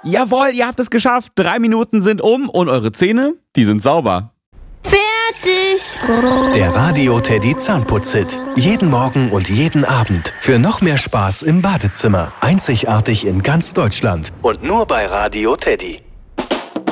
Jawohl, ihr habt es geschafft. 3 Minuten sind um und eure Zähne, die sind sauber. Fertig. Der Radio Teddy Zahnputz-Hit. Jeden Morgen und jeden Abend. Für noch mehr Spaß im Badezimmer. Einzigartig in ganz Deutschland. Und nur bei Radio Teddy.